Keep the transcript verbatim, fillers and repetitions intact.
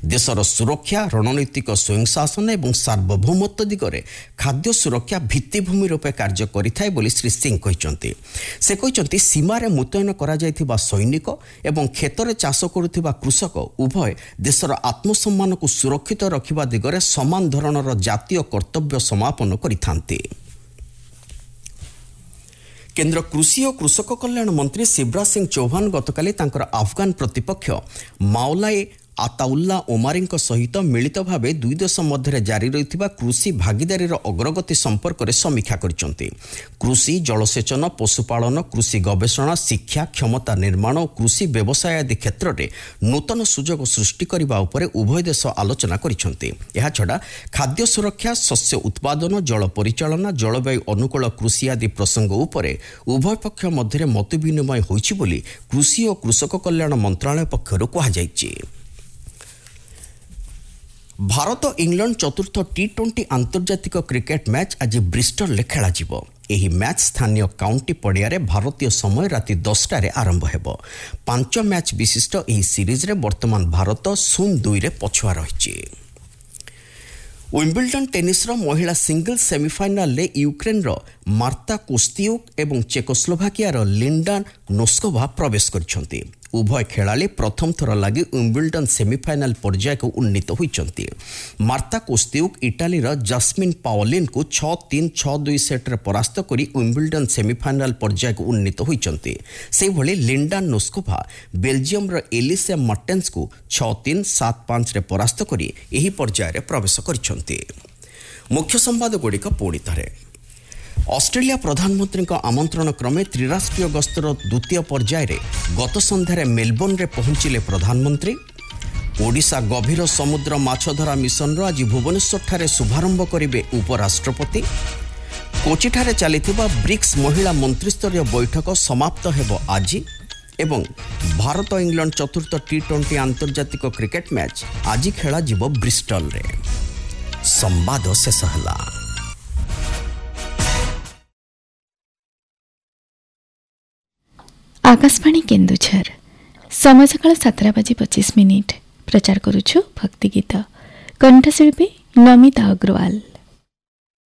देशर सुरक्षा रणनीतिक स्वयंशासन और सार्वभौमत्व दिगरे खाद्य सुरक्षा भित्तिभूमि रूपे कार्य करिथाय बोली श्री सिंह कहते। से कहते सीमार मुतयन करा जायथिबा सैनिक एवं क्षेत्र में चाष करुथिबा कृषक उभय देशर आत्मसम्मान को सुरक्षित रखिबा दिगरे समान धरणर जातीय कर्तव्य समापन करिथांती। केंद्र कृषि और कृषक कल्याण मंत्री शिवराज सिंह चौहान गतकाली तांकर अफगान प्रतिपक्ष माओलाई आताउल्ला ओमारी सहित मिलित भाव दुई देश मध्य जारी रही कृषि भागीदारी अग्रगति संपर्क में समीक्षा करछंती। कृषि जलसेचन पशुपालन कृषि गवेषणा शिक्षा क्षमता निर्माण और कृषि व्यवसाय आदि क्षेत्र में नूतन सुजोग सृष्टि करने उपर उभय देश आलोचना करछंती। एहा छडा खाद्य सुरक्षा शस्य उत्पादन जल परिचालना जलवायु अनुकूल कृषि आदि प्रसंग उपरे उभय पक्ष मध्य मत विनिमय होइछि बोली कृषि और कृषक कल्याण मंत्रालय पक्षरु कहा जायछि। भारत और इंग्लैंड चतुर्थ टी ट्वेंटी आंतर्जातिक क्रिकेट मैच आज ब्रिस्टल में खेल एही मैच स्थानीय काउंटी पड़ियारे भारतीय समय राति दसटार आरंभ हेबो। पांच मैच विशिष्ट एही सीरीज रे वर्तमान भारत शून्य दुई रे पछुआ रही। विम्बलडन टेनिस महिला सिंगल सेमीफाइनाल रे यूक्रेन रो मार्ता कोस्तियुक एवं चेकोस्लोभाकिया रो लिंडा नोस्कोभा प्रवेश करछंती। उभय खेलाड़ी प्रथम थर लगी विम्बलडन सेमीफाइनाल पर्याय को उन्नीत होइचंती। मार्ता कोस्तियुक इटाली रो जस्मिन पाओलिन को छह तीन छह दुई सेट रे परास्त करी विम्बलडन सेमीफाइनाल पर्याय को उन्नीत होइचंती। से भली लिंडा नोस्कोभा बेल्जियम रो एलिसे मर्टेन्स को छह तीन सात पाँच रे परास्त करी एही पर्याय रे प्रवेश करछंती। मुख्य संवाद गुड़िक पुणी थरे। ऑस्ट्रेलिया प्रधानमंत्री आमंत्रण क्रमे त्रिराष्ट्रीय गस्तर द्वितीय पर्याय रे गत संध्यारे मेलबोर्न रे पहुंचिले प्रधानमंत्री। ओडिशा गभीर समुद्र माछधरा मिशन रो आज भुवनेश्वर ठारे शुभारंभ करिवे उपराष्ट्रपति। कोची ठारे चलिथिबा ब्रिक्स महिला मंत्रिस्तरीय बैठक समाप्त हेबो आज एवं भारत इंग्लैंड चतुर्थ टी ट्वेंटी आंतर्जातिक क्रिकेट मैच आज खेला जिवो ब्रिस्टल रे। संवाद शेष हला। आकाशवाणी केन्दुझर समय सकाळ सातटा बाजी पच्चीस मिनिट प्रचार करुछु भक्ति गीत कंठशिल्पी नमिता अग्रवाल।